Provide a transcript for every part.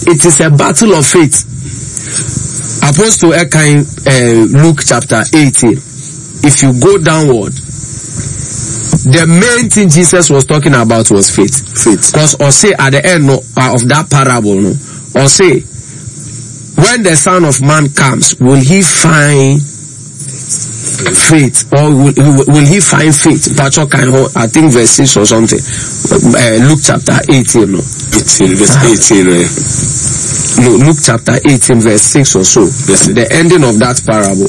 it is a battle of faith. Apostle Ekain, Luke chapter 18. If you go downward, the main thing Jesus was talking about was faith. Because or say at the end of that parable, or say when the Son of Man comes, will he find faith, or will he find faith? I think verse 6 or something. Luke chapter 18, verse 18. No, Luke chapter 18, verse 6 or so. Yes. The ending of that parable.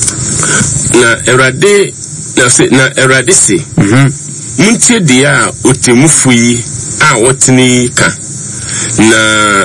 Na erade se muntie dia otemufu yi a wotini ka na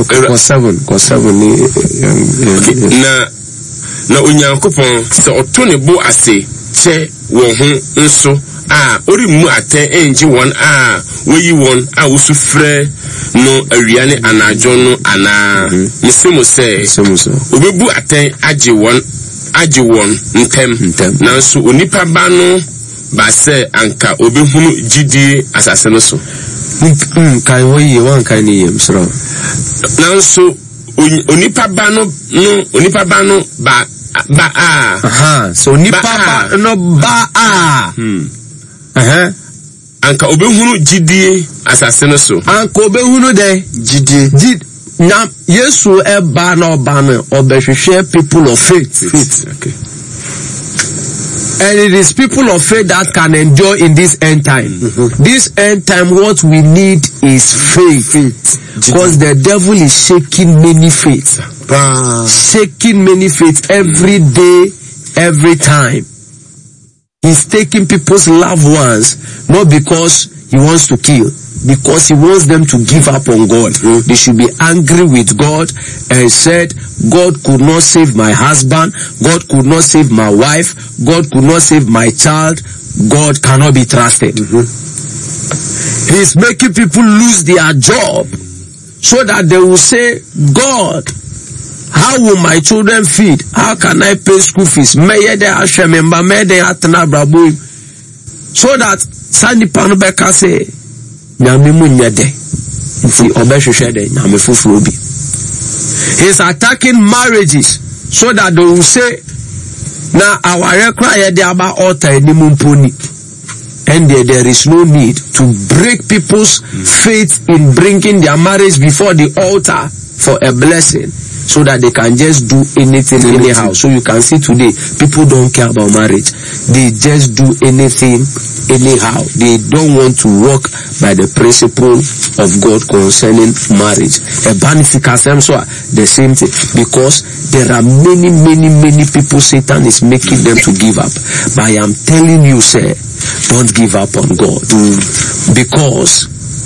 na onyankopon se oto ne bo ase che wo ho nso a orimu aten enji won a weyi won a wosu frɛ no awiane anajo no ana misemo se obebu aten age won ntem nanso onipa ba no ba se anka obehunu gidie asase no so kai woyi wan kai ni yem sro nanso onipa ba no ba so onipa ba no ba anka obehunu gidie asase no so anka obehunu de gidie na Yesu eba na oba no obehwehwe people of faith. Okay. And it is people of faith that can endure in this end time. This end time, what we need is faith. Because the devil is shaking many faiths. Shaking many faiths every day, every time. He's taking people's loved ones, not because he wants to kill, because he wants them to give up on God. They should be angry with God and said, God could not save my husband, God could not save my wife, God could not save my child, God cannot be trusted. He's making people lose their job so that they will say, God, how will my children feed? How can I pay school fees? So that Sandy Panubeka say, he's attacking marriages so that they will say, now our require the about altar and there is no need to break people's faith in bringing their marriage before the altar for a blessing, so that they can just do anything anyhow. So you can see today, people don't care about marriage. They just do anything anyhow. They don't want to walk by the principle of God concerning marriage. The same thing. Because there are many people Satan is making them to give up. But I am telling you, sir, don't give up on God. Because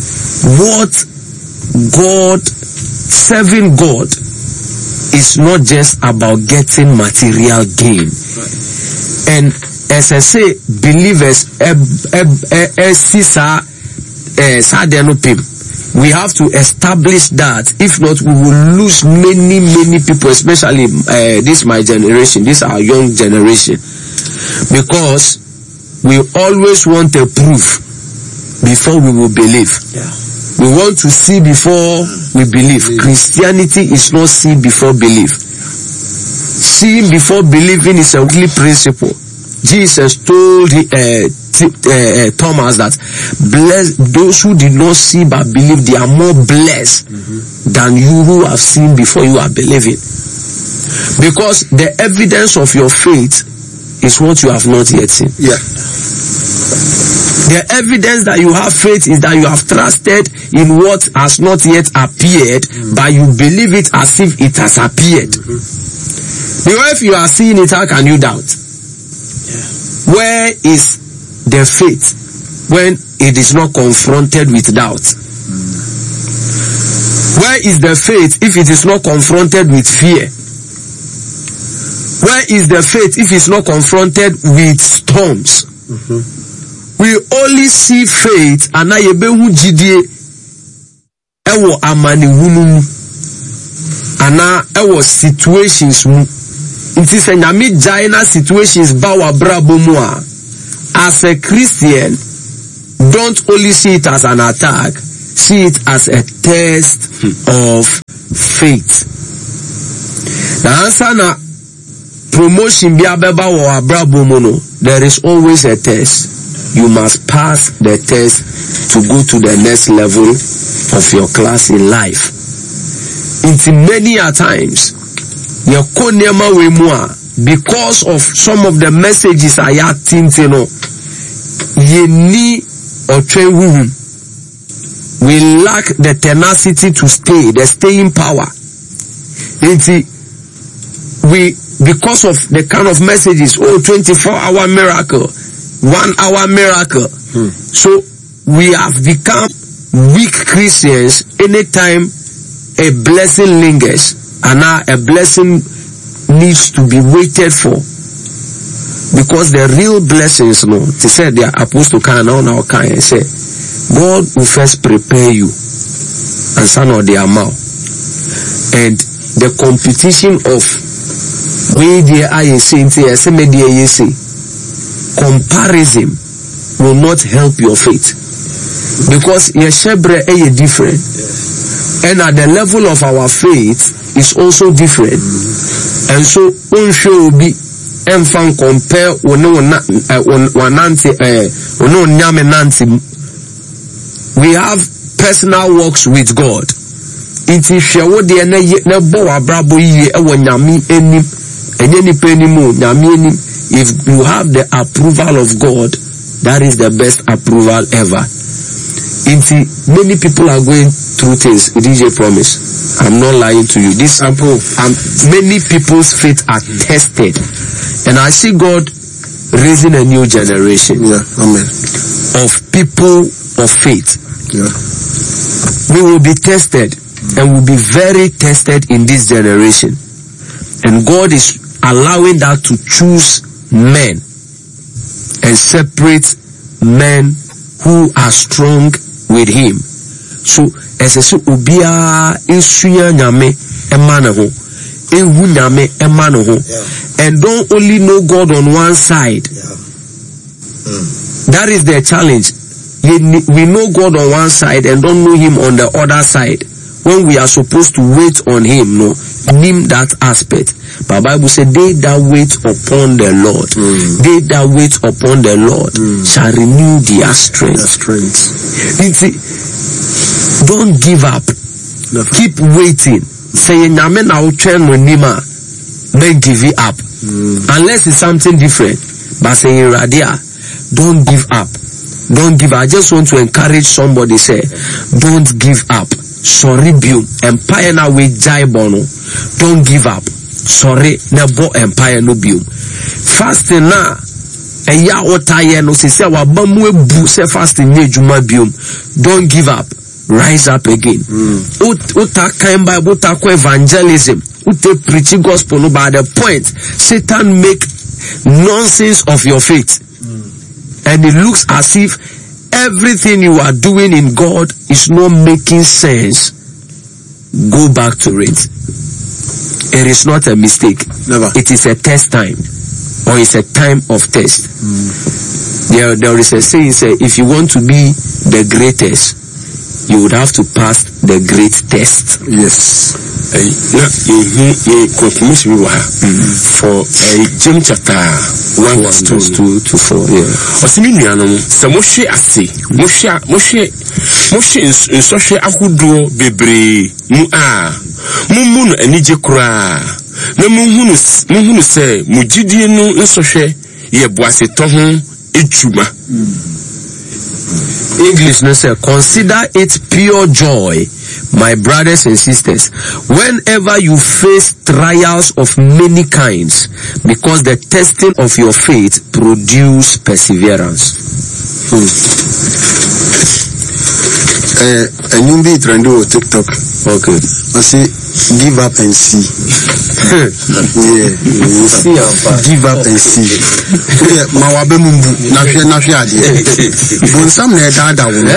serving God is not just about getting material gain. And as I say, believers, we have to establish that. If not, we will lose many people, especially this my generation, this our young generation, because we always want a proof before we will believe. We want to see before we believe. Christianity is not see before believe. Seeing before believing is a weekly principle. Jesus told Thomas that those who did not see but believe, they are more blessed than you who have seen before you are believing. Because the evidence of your faith is what you have not yet seen. The evidence that you have faith is that you have trusted in what has not yet appeared, but you believe it as if it has appeared. Because if you are seeing it, how can you doubt? Where is the faith when it is not confronted with doubt? Where is the faith if it is not confronted with fear? Where is the faith if it's not confronted with storms? We only see faith and ayebehu jidie ewo amani wunu ana ewo situations mu. It is a nyame jaina situations ba wa brabo mu a. As a Christian, don't only see it as an attack, see it as a test of faith. The answer na promotion bi abeba wo abrabo mu no, there is always a test. You must pass the test to go to the next level of your class in life. It's many a times your konema we mua because of some of the messages I had tintino ye ni or train. We lack the tenacity to stay, the staying power. Because of the kind of messages, 24-hour miracle, 1 hour miracle. So we have become weak Christians anytime a blessing lingers and now a blessing needs to be waited for. Because the real blessings, no, they said the apostle can now can say, God will first prepare you and son of the amount. And the competition of where the comparison will not help your faith. Because your shebre is different. And at the level of our faith is also different. And so unsure will be enfan compare we have personal walks with God. If you have the approval of God, that is the best approval ever. Many people are going through things. DJ Promise, I'm not lying to you. This many people's faith are tested, and I see God raising a new generation of people of faith. We will be tested and will be very tested in this generation, and God is allowing that to choose men and separate men who are strong with him. So as a ubia isuya nyame emanaho ehu nyame emanaho, and don't only know God on one side. That is the challenge. We know God on one side and don't know him on the other side, when we are supposed to wait on him. No, name that aspect. But Bible said, they that wait upon the Lord, they that wait upon the Lord shall renew their strength. Don't give up. Never. Keep waiting. Say nyame na uchen no nima, then give it up. Unless it's something different. But say radia, don't give up. Don't give up. I just want to encourage somebody, say, don't give up. Sorry, Bium. Empire na we jaibono. Don't give up. Sorry, nebo empire no Bium. Fasting na, eya otaye no se wa bamwe bu se fasting ne juma Bium. Don't give up. Rise up again. Uta kind Bible, uta evangelism, uta preaching gospel. No, by the point, Satan make nonsense of your faith. And it looks as if everything you are doing in God is not making sense. Go back to it. It is not a mistake. Never. It is a test time, or it's a time of test. There is a saying, say, if you want to be the greatest, you would have to pass the great test. Yes. Confirmation for James chapter 1 verse 2 to 4. Yeah. Osiminuanom, se moshe ase, moshe nsoshe ahudo bebre mu a mumunu anije kura na muhunu se mugidie no nsoshe ye boase to ho ejuma. English no say, consider it pure joy, my brothers and sisters, whenever you face trials of many kinds, because the testing of your faith produce perseverance. And you be trying to do TikTok. Okay. I say, give up and see. Yeah. Give up and see. Yeah. Mawabe mumbu. Nafia adi. Bon sam ne dada wuna.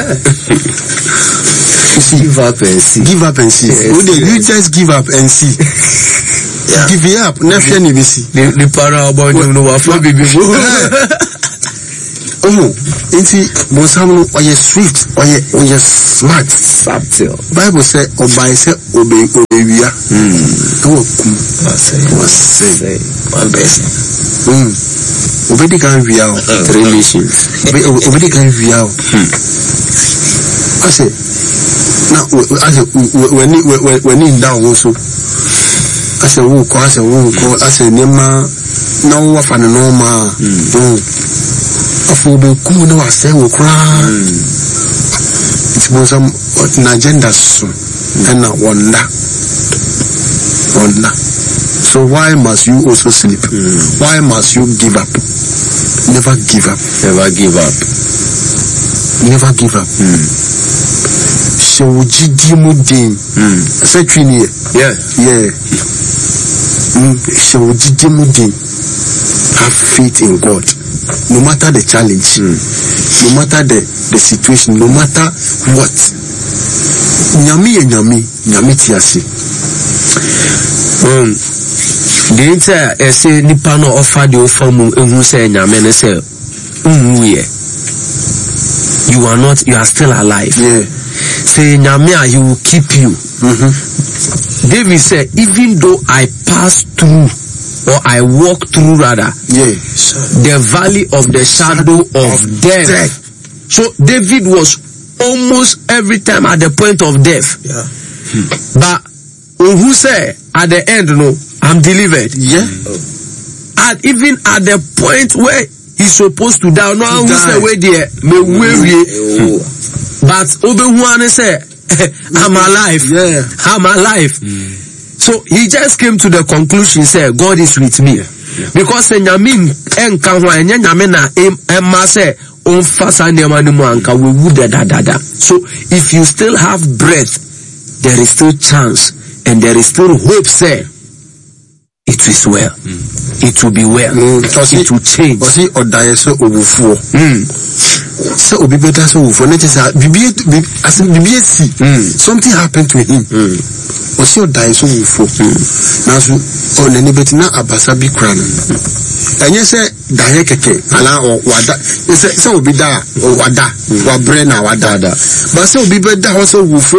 Give up and see. Give up and see. You just give up and see. Yeah. Give it up. Nafia ni bisi. The para about you know what for baby. Oh, inti Bonsam no oye swift, oye smart. Subtle. Bible say obey say obey wia. Oh, Say. One best. Obedi kan wia. 3 nations. Obedi kan wia. I say now when in down also. I say who call I say nema na wo fa no ma. Afo be kum na wa say wo kra. It's Bonsam na agenda so na wonder. So why must you also sleep? Why must you give up? Never give up. Never give up. Never give up. So jidimu din. Say twini. Yeah. So jidimu din. Have faith in God. No matter the challenge, no matter the situation, no matter what. Nyami tiasi. The entire say nipa no offer the offer mu ehu say nyame ne say you are still alive. Say nyame he will keep you. David said, even though I pass through or I walk through rather the valley of the shadow of death. So David was almost every time at the point of death. But who say at the end, I'm delivered. And even at the point where he's supposed to die, no who say where there me weary. But Obi say I'm alive. I'm alive. So he just came to the conclusion, say God is with me. Because Nyamin enka ho enya nyame na emma say on fasa nema ni mu anka we would da. So if you still have breath, there is still chance and there is still hope, say it is well. It will be well. It will change. Osi odaye so obufuo. So obi better so obufuo. Not just bibi si. Something happened to him. Osi odaye so obufuo. Now so oneni betina abasa bi kran. Enye se daye keke ala o wada. Se obi da o wada. Wa brain na wada da. But se obi be da ho so obufuo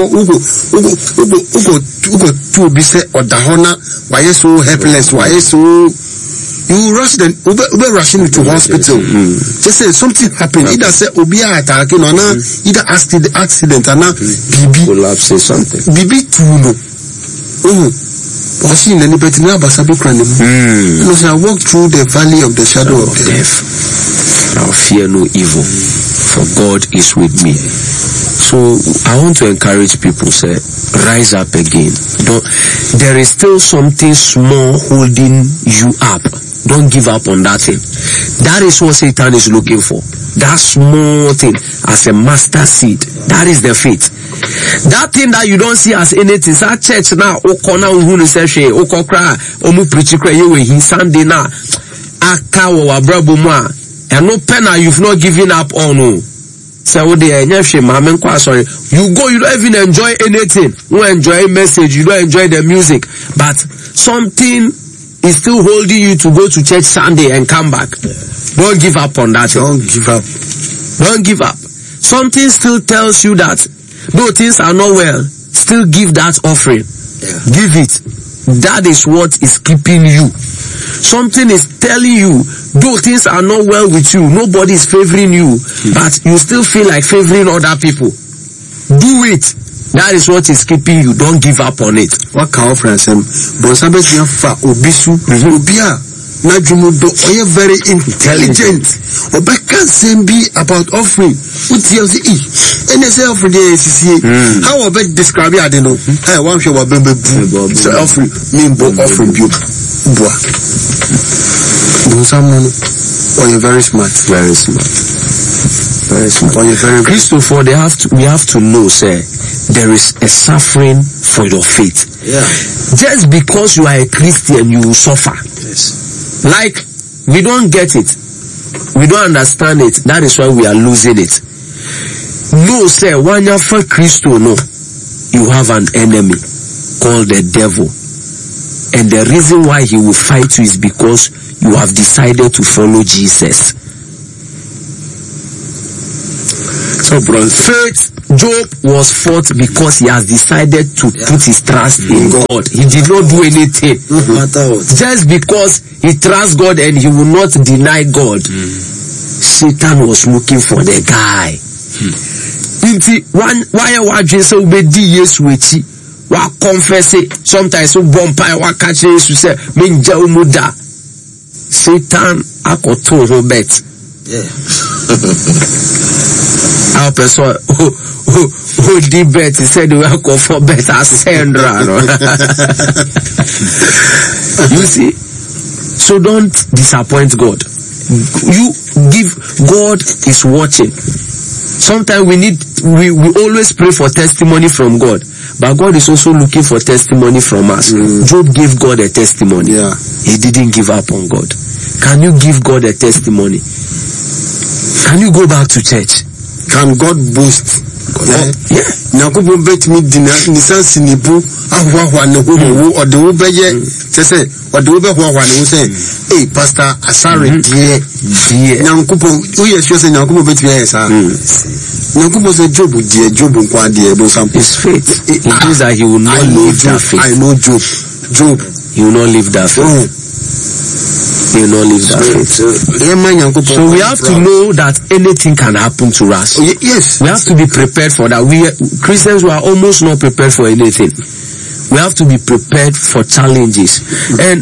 ugo tu obi se oda ho na wa so helpless, wa so you rush them, ube rushing to hospital. Just say something happened. Either say obia attack, either accident, and BB collapse or something. BB too no. Was in any better now, but Sabi Cranem. I walked through the valley of the shadow of death. I'll fear no evil, for God is with me. So I want to encourage people, say, rise up again. There is still something small holding you up. Don't give up on that thing. That is what Satan is looking for. That small thing as a master seed. That is the faith. That thing that you don't see as anything. That church now, okona uhunu seshe, okokra, omu preach kra yewe hi Sunday na aka wa brabo mu and no penna you've not given up on no. So they sorry. You go, you don't even enjoy anything. You don't enjoy message, you don't enjoy the music. But something is still holding you to go to church Sunday and come back. Don't give up on that. Don't give up. Don't give up. Something still tells you that though things are not well, still give that offering. Give it. That is what is keeping you. Something is telling you, though things are not well with you, nobody is favoring you, but you still feel like favoring other people. Do it. That is what is keeping you. Don't give up on it. What can offer him? Bonsabes fa obisu obia na jumudo oye very intelligent. Obeka sembi about offering. Uti say any say offering dey how obe describe it? I don't know. Hey, one show bembe bu. So offering mean bo offering bu. Bua. Bonsam oye very smart. Very smart. Very smart. Oye very Christopher, we have to know, say, there is a suffering for your faith. Just because you are a Christian, you will suffer. Like, we don't get it. We don't understand it. That is why we are losing it. No, sir, when you're for Christo, no. You have an enemy called the devil. And the reason why he will fight you is because you have decided to follow Jesus. So faith, Job was fought because he has decided to put his trust in God. He did not do anything. Just because he trusts God and he will not deny God. Satan was looking for the guy. Why just obedi yes wechi? Wa confess it. Sometimes so bompa wa catch Jesus say menja umuda. Satan akoto ho bet. Our person who did bet, he said we are going for bet as Sandra. You see? So don't disappoint God. You give, God is watching. Sometimes we always pray for testimony from God, but God is also looking for testimony from us. Job gave God a testimony. He didn't give up on God. Can you give God a testimony? Can you go back to church? Can God boast? Nakubo bet me dina nisansi nibu ahwa ne ho or the obeye say or the obe hwa ne say hey pastor asare die Nakubo uye sure say Nakubo bet me yes Nakubo say Job nkwa die bo some his faith it means that he will not leave that faith. I know Job he will not leave that faith. He will not leave that faith. So we have to know that anything can happen to us. Yes. We have to be prepared for that. We Christians were almost not prepared for anything. We have to be prepared for challenges. And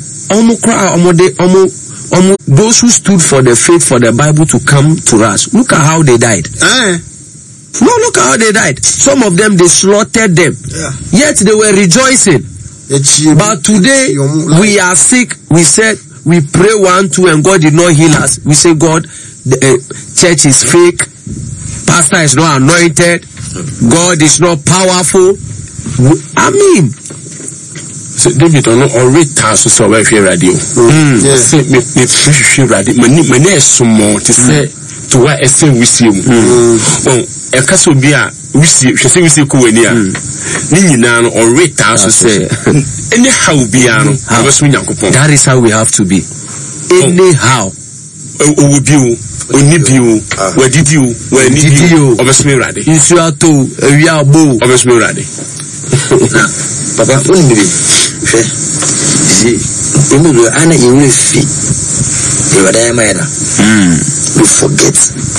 those who stood for the faith for the Bible to come to us, look at how they died. No, look at how they died. Some of them, they slaughtered them. Yet they were rejoicing. But today, we are sick. We said, we pray 1, 2 and God did not heal us. We say, God, the church is fake. Pastor is not anointed. God is not powerful. I mean, so David on already task so we hear radio. Say me radio. Many small to say to what essay we see. Oh, a castle beer we see kuenia. Nina already task say anyhow biano. That is how we have to be. Anyhow. Where did you obviously ready? You should to we are both obviously ready. Papa, we forget.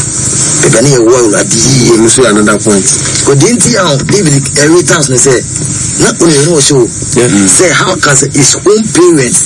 Another point. But didn't he David every time say not only know so say how can his own parents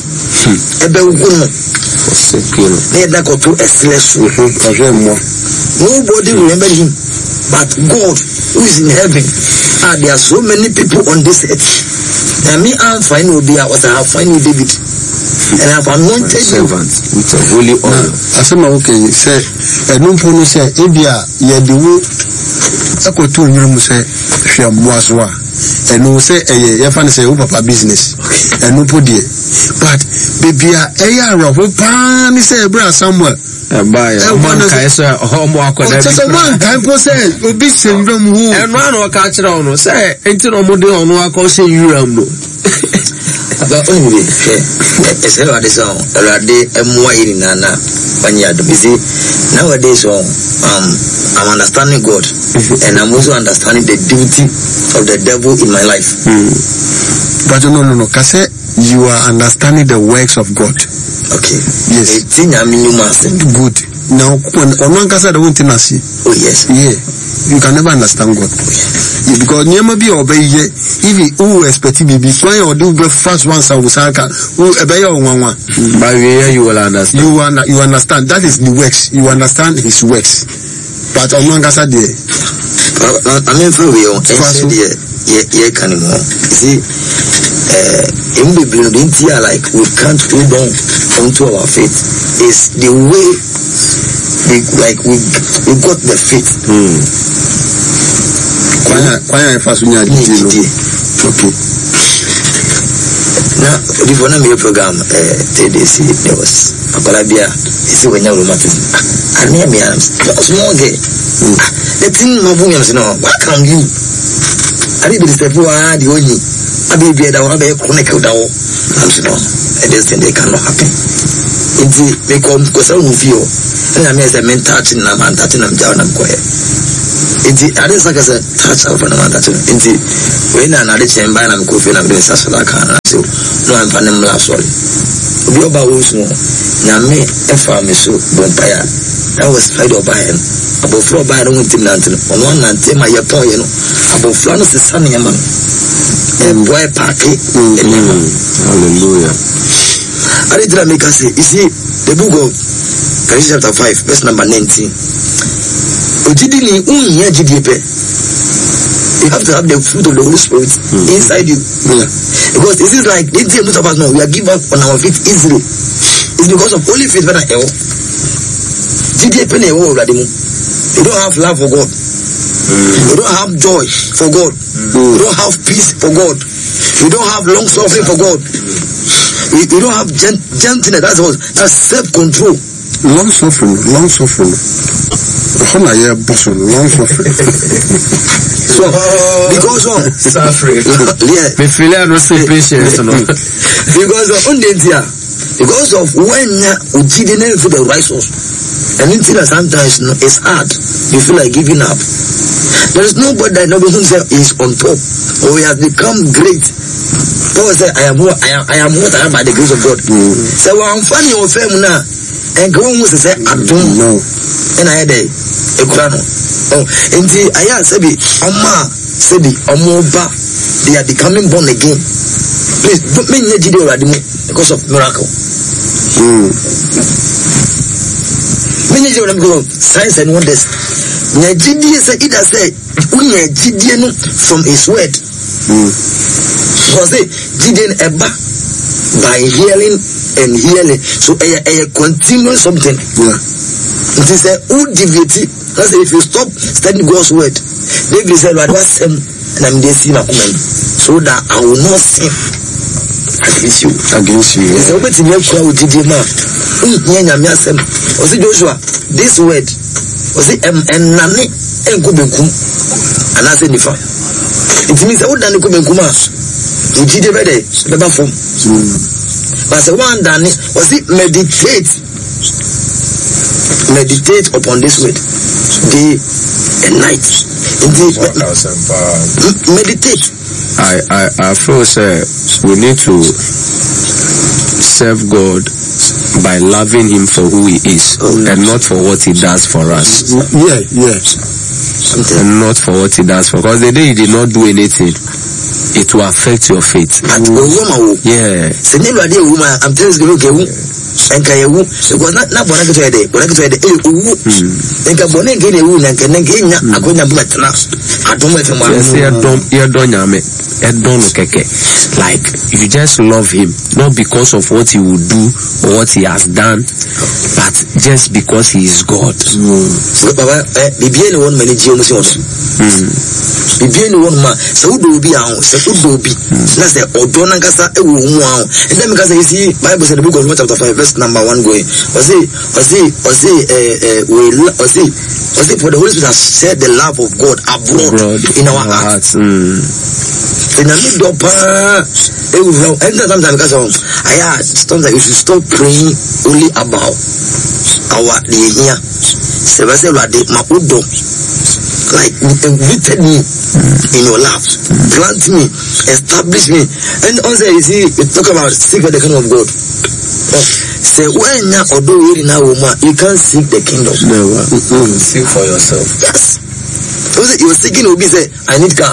nobody remember him but God who is in heaven. There are so many people on this earth. And me I'm fine with I have fine with David. And I've anointed you with a holy oil. I said, okay, say, and no one say, India, ye do a to you say, she am waswa. And no say, a fan say, papa business. And no put it. But, baby, a pan say, bra somewhere. Buy one kaisa homework on every one time for say, be syndrome who and one or catch it on say, until no model on what I say you no. But anyway, it's a lot of song. A day and more in Nana when you are busy. Nowadays, I'm understanding God and I'm also understanding the duty of the devil in my life. But no, Kase, you are understanding the works of God. Okay. Yes. Good. Now, when one Kasa the winter see. Oh yes. Yeah. You can never understand God. Because never be obey ye. If you expect me be quiet or do the first one Sawusaka, who obey one. By way you will understand. You understand. That is the works. You understand his works. But on one Kasa there. I mean for real. Yeah, can you see? In the building here, like we can't hold on onto our faith. It's the way we got the faith. Okay. Now, before I made a program, there was a Palabia. It's when you're romantic. I near me, I'm small gay. The thing of Williams, what can you? I didn't step forward, the only. I be that I want to be connected. I'm saying, I just think they cannot happen. They come because I don't feel. And I mean, I'm touching them, I'm touching them down, I'm quiet. Inti ade saka se touch of na mata to inti we na na de chemba na ko fe na be sa so la kana so no am fa nem la sorry obi oba wo so nyame e fa me so bompaya that was fight oba hen abofro oba no tim na ntino ono na ntem aye pon ye no abofro no se sa ne yama e boy party hallelujah. I did make us say, you see, the book of Galatians chapter 5, verse number 19. You have to have the fruit of the Holy Spirit inside you. Because this is like, most of us know, we are given up on our feet easily. It's because of only faith when I have. You don't have love for God. You don't have joy for God. You don't have peace for God. You don't have long suffering for God. You don't have gentleness. That's self-control. Long suffering. Long suffering. So, because of suffering, yeah, me feel no patience, no. Because of when you didn't for the righteous, and until sometimes it's hard, you feel like giving up. There is nobody that is on top, or we have become great. Paul said, I am what I am by the grace of God. So I'm funny or family now, and go on to say, I don't know. And I had a crown. Oh, and the Aya Sebi, Oma Sebi, Omoba, they are becoming born again. Please don't make me because of miracle. Many of them go signs and wonders. Nigeria said it has said from his word. Because Gideon Eba by hearing and hearing. So a continue something. It is a who deviate. That's if you stop studying God's word. David said, "What was him?" And I'm just seeing a comment so that I will not sin against you. It's a bit in your crowd, Gideon. Was it Joshua? This word was it and Nani and Kubenkum and I said, it means I would done the Kubenkuma. You did it ready, the bathroom. But the one done was it meditate upon this word day and night. Meditate. I feel we need to serve God by loving him for who he is and not for what he does for us. And not for what he does for us. Because the day he did not do anything, it will affect your faith. Yeah. I'm telling you, and Kayawu, because not Bonaka to a day, Bonaka to a day, and Kabone get a wound and can gain a good number. I don't like you just love him, not because of what he will do or what he has done, but just because he is God. So, Baba, be one many geometry. Be one man, so do be out, so do be. That's the Odonagasa, and then because I see Bible said the book of chapter 5, verse number 1 going. Was it for the Holy Spirit has said the love of God abroad in our hearts. In the middle of and sometimes because sometimes you should stop praying only about our here. Like rooted me in your love, plant me, establish me, and also you see you talk about seek the kingdom of God. Say when you can't seek the kingdom. Never. Seek for yourself. Yes. You're seeking will be say I need car,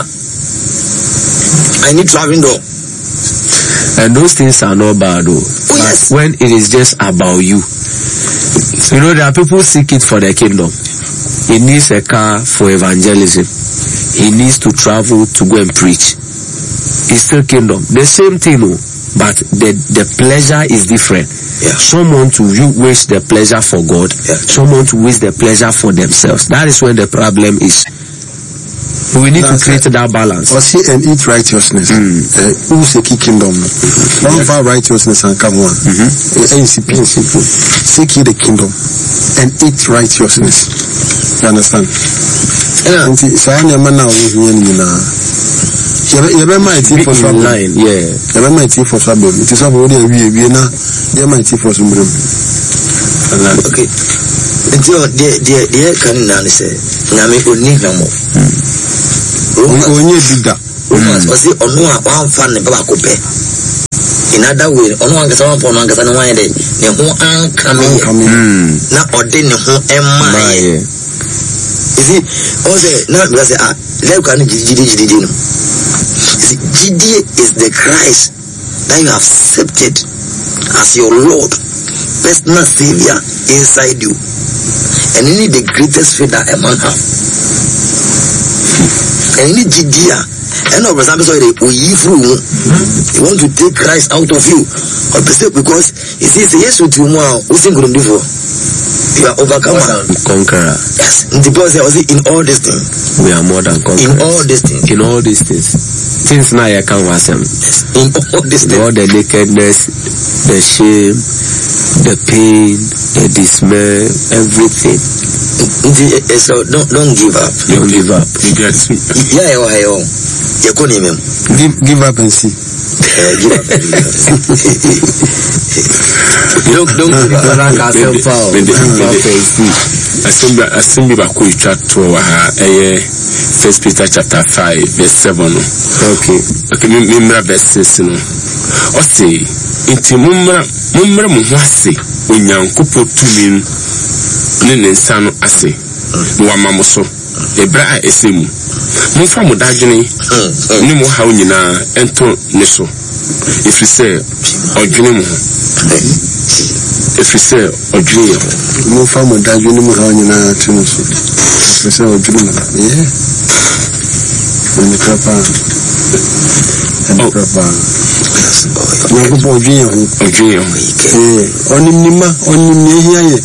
I need traveling door. And those things are not bad though. Yes. When it is just about you. You know, there are people seek it for their kingdom. He needs a car for evangelism. He needs to travel to go and preach. It's still kingdom. The same thing, but the pleasure is different. Yeah. Some want to waste the pleasure for God. Yeah. Some want to waste the pleasure for themselves. That is when the problem is. We need to create that balance. Or see and eat righteousness. Who seek kingdom? One for righteousness and come on. Seek ye the kingdom and eat righteousness. You understand? Yeah. So I am now you're mighty for some line. Yeah. You're mighty for some. It is already a mighty for some. Okay. Until the can now say, Nami only hamo. Onye bida. Romans was it on one fan and Babacope. In other way, on one gets on one gets on one day, the whole coming. Not ordaining who am I. You see, also, not because GD is the Christ that you have accepted as your Lord, personal Savior inside you. And you need the greatest faith that a man have. And you need GD. And of course, you want to take Christ out of you. Because it says, yes, with you, you are overcomer. Conqueror. Yes. And the Bible says, in all these things. We are more than conquerors. In all these things. In all these things. Things now you can't watch them. In all these things. All the nakedness, the shame, the pain, the dismay, everything. So don't give up. Don't give up. Yeah. Give up and see. Give up. Don't give up. Assembly back with chapter 1 Peter chapter 5 verse 7. Okay, remember verse 6 no. O say inti mumra mu hwase onyankopo tumin ne nsa no ase no amamoso ebra a esemu mumfa mo dagene ne mo hawo nyina ento ne so ifise odwene mu ifise odwene mumfa mo dagene mu hawo nyina ento so ifise odwene mu ne papa Nyakupo odwene onimnima onimnehia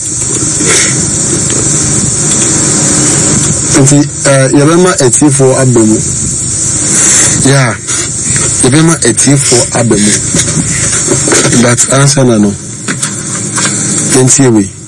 nti yabema etifo abemu yeah yabema etifo abemu that answer na no nti we